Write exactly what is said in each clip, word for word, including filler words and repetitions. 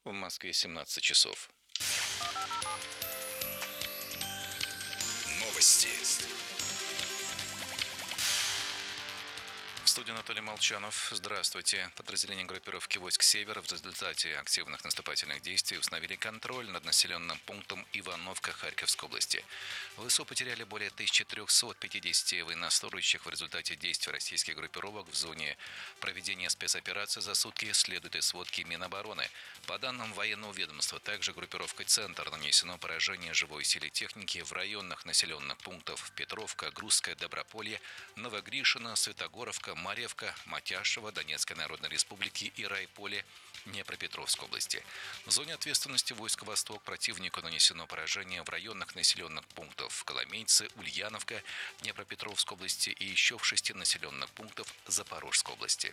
В Москве семнадцать часов. Новости. В студии Анатолий Молчанов. Здравствуйте. Подразделения группировки войск «Север» в результате активных наступательных действий установили контроль над населенным пунктом Ивановка Харьковской области. ВСУ потеряли более тысячи трёхсот пятидесяти военнослужащих в результате действий российских группировок в зоне проведения спецоперации за сутки, следует из сводки Минобороны. По данным военного ведомства, также группировкой «Центр» нанесено поражение живой силе техники в районах населенных пунктов Петровка, Грузская, Доброполье, Новогришино, Светогоровка, Марьевка, Матяшево, Донецкой Народной Республики и Райполе Днепропетровской области. В зоне ответственности войск «Восток» противнику нанесено поражение в районах населенных пунктов Коломейцы, Ульяновка, Днепропетровской области и еще в шести населенных пунктах Запорожской области.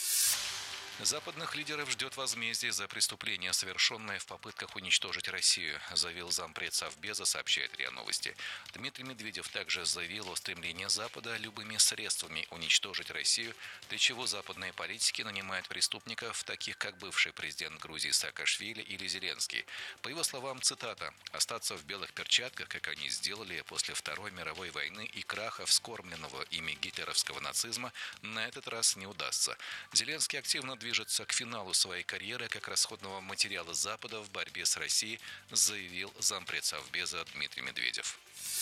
Западных лидеров ждет возмездие за преступления, совершенные в попытках уничтожить Россию, заявил зампред Совбеза, сообщает РИА Новости. Дмитрий Медведев также заявил о стремлении Запада любыми средствами уничтожить Россию, для чего западные политики нанимают преступников, таких как бывший президент Грузии Саакашвили или Зеленский. По его словам, цитата, «остаться в белых перчатках, как они сделали после Второй мировой войны и краха вскормленного ими гитлеровского нацизма, на этот раз не удастся». Зеленский активно движется к финалу своей карьеры как расходного материала Запада в борьбе с Россией, заявил зампред Совбеза Дмитрий Медведев.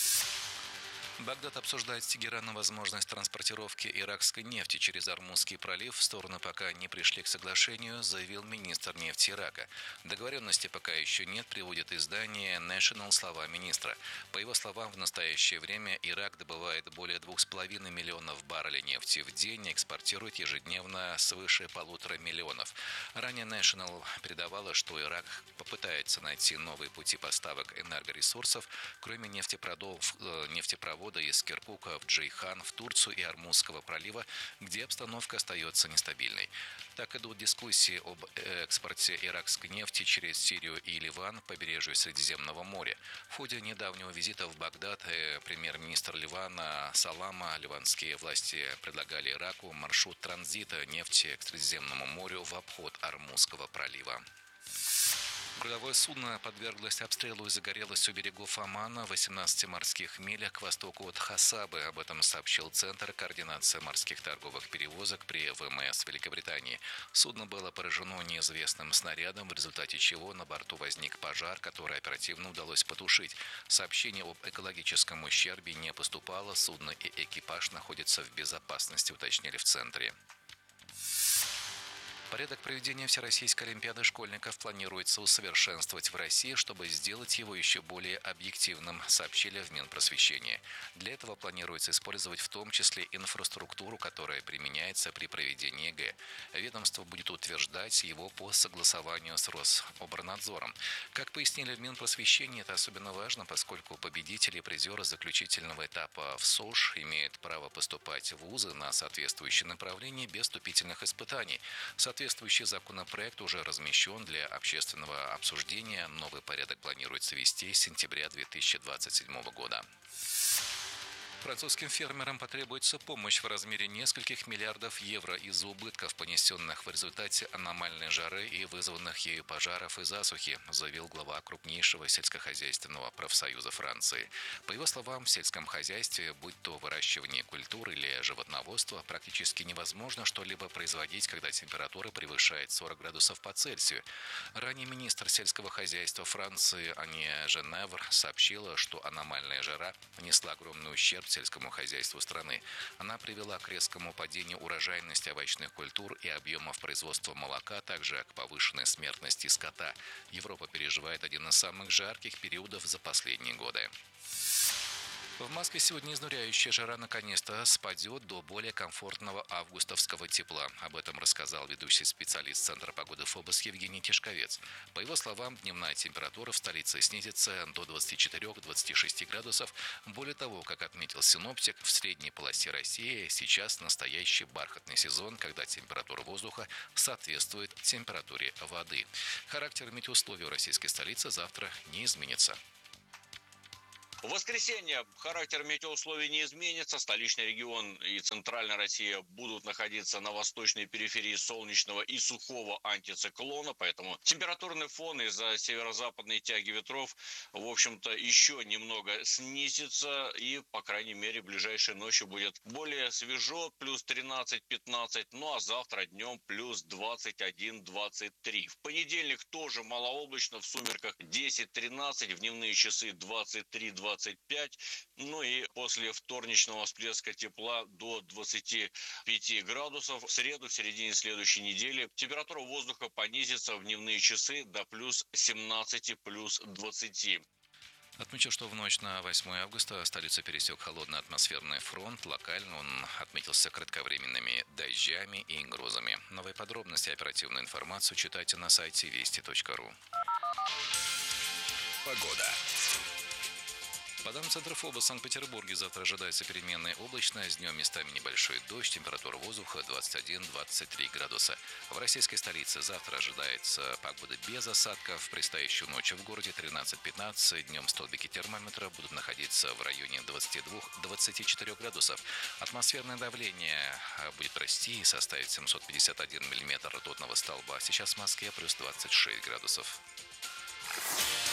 Багдад обсуждает с Тегераном возможность транспортировки иракской нефти через Ормузский пролив. Стороны пока не пришли к соглашению, заявил министр нефти Ирака. Договоренности пока еще нет, приводит издание National слова министра. По его словам, в настоящее время Ирак добывает более двух с половиной миллионов баррелей нефти в день и экспортирует ежедневно свыше полутора миллионов. Ранее National передавала, что Ирак попытается найти новые пути поставок энергоресурсов, кроме нефтепроводов, нефтепроводов из Киркука в Джейхан, в Турцию и Ормузского пролива, где обстановка остается нестабильной. Так идут дискуссии об экспорте иракской нефти через Сирию и Ливан, побережью Средиземного моря. В ходе недавнего визита в Багдад премьер-министр Ливана Салама ливанские власти предлагали Ираку маршрут транзита нефти к Средиземному морю в обход Ормузского пролива. Грузовое судно подверглось обстрелу и загорелось у берегов Омана в восемнадцати морских милях к востоку от Хасабы. Об этом сообщил Центр координации морских торговых перевозок при ВМС Великобритании. Судно было поражено неизвестным снарядом, в результате чего на борту возник пожар, который оперативно удалось потушить. Сообщение об экологическом ущербе не поступало. Судно и экипаж находятся в безопасности, уточнили в Центре. Порядок проведения Всероссийской олимпиады школьников планируется усовершенствовать в России, чтобы сделать его еще более объективным, сообщили в Минпросвещении. Для этого планируется использовать в том числе инфраструктуру, которая применяется при проведении ЕГЭ. Ведомство будет утверждать его по согласованию с Рособорнадзором. Как пояснили в Минпросвещении, это особенно важно, поскольку победители и призеры заключительного этапа в СОЖ имеют право поступать в вузы на соответствующее направление без вступительных испытаний. Соответствующий законопроект уже размещен для общественного обсуждения. Новый порядок планируется ввести с сентября две тысячи двадцать седьмого года. Французским фермерам потребуется помощь в размере нескольких миллиардов евро из-за убытков, понесенных в результате аномальной жары и вызванных ею пожаров и засухи, заявил глава крупнейшего сельскохозяйственного профсоюза Франции. По его словам, в сельском хозяйстве, будь то выращивание культур или животноводство, практически невозможно что-либо производить, когда температура превышает сорок градусов по Цельсию. Ранее министр сельского хозяйства Франции Ани Женевр сообщила, что аномальная жара нанесла огромный ущерб сельскому хозяйству страны. Она привела к резкому падению урожайности овощных культур и объемов производства молока, а также к повышенной смертности скота. Европа переживает один из самых жарких периодов за последние годы. В Москве сегодня изнуряющая жара наконец-то спадет до более комфортного августовского тепла. Об этом рассказал ведущий специалист Центра погоды ФОБОС Евгений Тишковец. По его словам, дневная температура в столице снизится до двадцати четырёх — двадцати шести градусов. Более того, как отметил синоптик, в средней полосе России сейчас настоящий бархатный сезон, когда температура воздуха соответствует температуре воды. Характер метеоусловий в российской столице завтра не изменится. В воскресенье характер метеоусловий не изменится. Столичный регион и центральная Россия будут находиться на восточной периферии солнечного и сухого антициклона, поэтому температурный фон из-за северо-западной тяги ветров, в общем-то, еще немного снизится, и, по крайней мере, ближайшей ночью будет более свежо, плюс тринадцать-пятнадцать, ну а завтра днем плюс двадцать один - двадцать три. В понедельник тоже малооблачно, в сумерках десять-тринадцать, в дневные часы двадцать три - двадцать пять, ну и после вторничного всплеска тепла до двадцати пяти градусов. В среду, в середине следующей недели, температура воздуха понизится в дневные часы до плюс семнадцати, плюс двадцати. Отмечу, что в ночь на восьмое августа столицу пересек холодный атмосферный фронт. Локально он отметился кратковременными дождями и грозами. Новые подробности и оперативную информацию читайте на сайте вести точка ру. Погода. По данным Центрфоба, в Санкт-Петербурге завтра ожидается переменная облачность, днем местами небольшой дождь, температура воздуха двадцать один - двадцать три градуса. В российской столице завтра ожидается погода без осадков, в предстоящую ночь в городе тринадцать-пятнадцать, днем столбики термометра будут находиться в районе двадцати двух - двадцати четырёх градусов. Атмосферное давление будет расти и составить семьсот пятьдесят один миллиметр ртутного столба. Сейчас в Москве плюс двадцать шесть градусов.